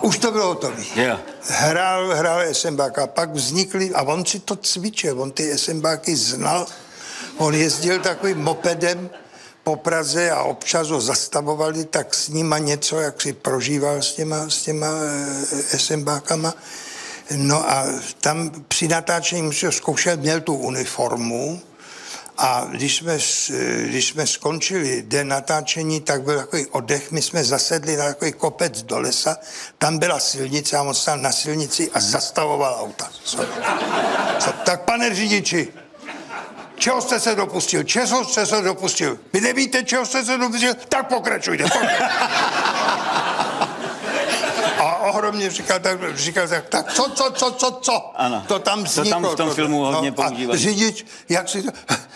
Už to bylo hotové. Yeah. Hrál SMBáka, pak vznikly, a on si to cvičil, on ty SMBáky znal, on jezdil takovým mopedem po Praze a občas ho zastavovali, tak s nima něco, jak si prožíval s těma SMBákama. No a tam při natáčení musel zkoušet, měl tu uniformu a když jsme skončili den natáčení, tak byl takový oddech, my jsme zasedli na takový kopec do lesa, tam byla silnice a on stál na silnici a zastavoval auta. Tak pane řidiči, čeho jste se dopustil? Vy nevíte, čeho jste se dopustil? Tak pokračujte. A ohromně říkal tak, co? Ano. To tam vzniklo. To tam v tom filmu hodně používají. A řidič, jak si to,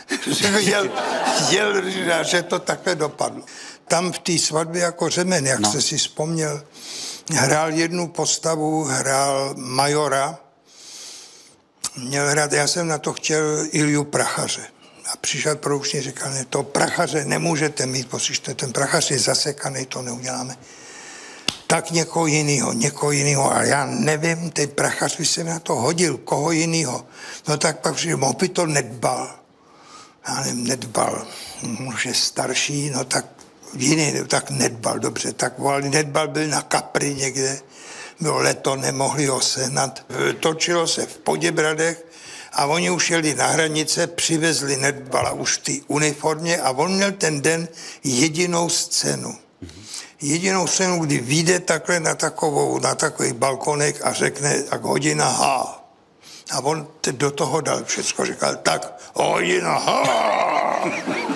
jel, že to takhle dopadlo. Tam v té svatbě jako řemen, jak jste si vzpomněl, hrál jednu postavu, hrál majora, měl hrát, já jsem na to chtěl Ilju Prachaře. A přišel produkční, říkal, ne, to Prachaře nemůžete mít, protože ten Prachař je zasekaný, to neuděláme. Tak někoho jiného, ale já nevím, teď Prachař by se mi na to hodil, koho jiného. No tak pak přišel, on by to nedbal. Já nevím, nedbal, už je starší, no tak jiný, tak nedbal, dobře, tak volali, nedbal byl na Kapri někde, bylo leto, nemohli ho sehnat. Točilo se v Poděbradech a oni už jeli na hranice, přivezli Nedbala už v té uniformě a on měl ten den jedinou scénu, kdy vyjde takhle na takový balkonek a řekne tak hodina H. A on do toho dal všecko, říkal tak hodina H.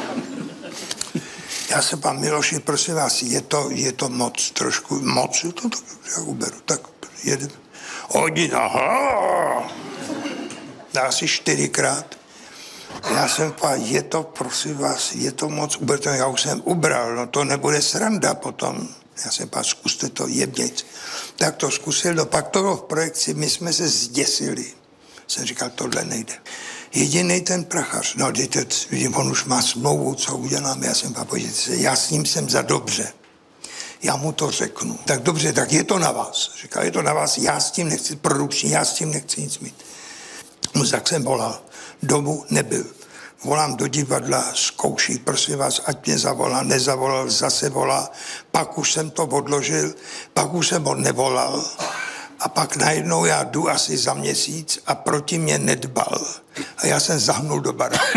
Já se pán Miloši, prosím vás, je to moc, trošku moc, to já uberu, tak jedem. Hodina H. Asi 4krát. Já jsem pán, prosím vás, je to moc, uberte, já už jsem ubral, no to nebude sranda potom. Já jsem pán, zkuste to jebnět. Tak to zkusil, no pak to bylo v projekci, my jsme se zděsili. Jsem říkal, tohle nejde. Jedinej ten Prachař, no dejte, on už má smlouvu, co uděláme, já jsem pán, podívejte se, já s ním jsem za dobře. Já mu to řeknu. Tak dobře, tak je to na vás. Říkal, je to na vás, já s tím nechci produkční, já s tím nechci nic mít. No tak jsem volal, domů nebyl. Volám do divadla, zkouší, prosím vás, ať mě zavolá, nezavolal, zase volá. Pak už jsem to odložil, pak už jsem ho nevolal. A pak najednou já jdu asi za měsíc a proti mě nedbal. A já jsem zahnul do baráku.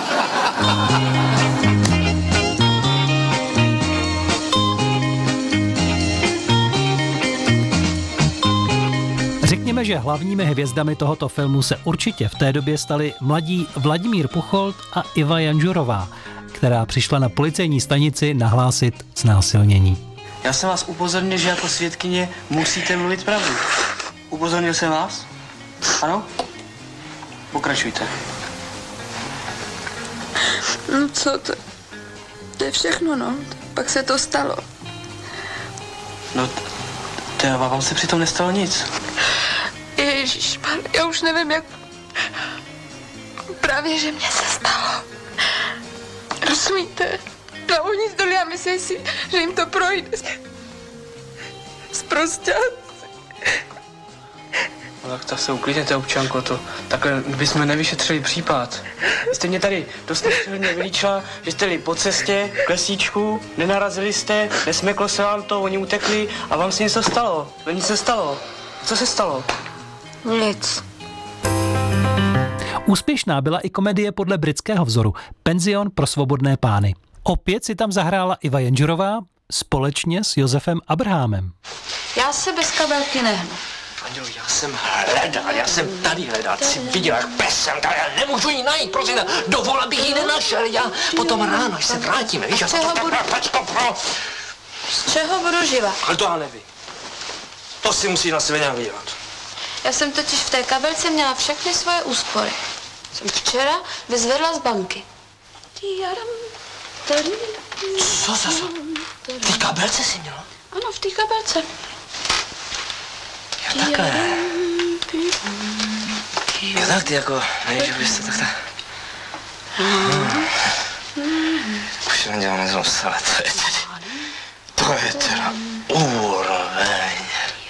Řekněme, že hlavními hvězdami tohoto filmu se určitě v té době stali mladí Vladimír Pucholt a Iva Janžurová, která přišla na policejní stanici nahlásit znásilnění. Já jsem vás upozornil, že jako svědkyně musíte mluvit pravdu. Upozornil jsem vás? Ano? Pokračujte. No co to? To je všechno, no. Pak se to stalo. No, vám se přitom nestalo nic. Ježišmar, já už nevím, jak... Právě, že mě se stalo. Rozumíte? No oni zdolí a myslí si, že jim to projde. Sprostě. No tak se uklidněte, občanko, to takhle bychom nevyšetřili případ. Vy jste mě tady dost hodně vylíčila, že jste jeli po cestě, k lesíčku, nenarazili jste, nesmeklo se vám to, oni utekli a vám se něco stalo. No nic se stalo. Co se stalo? Nic. Úspěšná byla i komedie podle britského vzoru Penzion pro svobodné pány. Opět si tam zahrála Iva Janžurová společně s Josefem Abrahamem. Já se bez kabelky nehnu. Andělo, já jsem tady hledal, ty jsi viděl, jak pes jsem tady, já nemůžu ji najít, prosím, dovol, abych ji nenašel, já potom ráno, až se vrátíme, víš, Z čeho budu živa? Ale to já nevím. To si musí na sebe nějak vydělat. Já jsem totiž v té kabelce měla všechny svoje úspory. Jsem včera vyzvedla z banky. Co? V té kabelce jsi měla? Ano, v té kabelce. Jo, takhle. Jo, tak ty jako, nevíš, že bys to takhle... Už jsem dělal nezlost, ale to je teda...